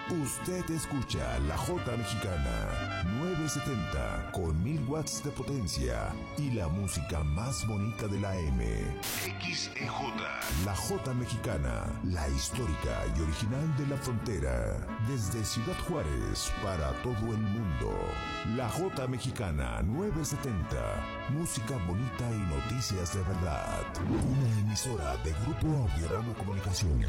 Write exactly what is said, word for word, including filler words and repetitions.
Usted escucha la Jota Mexicana novecientos setenta con mil watts de potencia y la música más bonita de la M. X E J. La Jota Mexicana, la histórica y original de la frontera. Desde Ciudad Juárez para todo el mundo. La Jota Mexicana novecientos setenta. Música bonita y noticias de verdad. Una emisora de Grupo Audiorama Comunicaciones.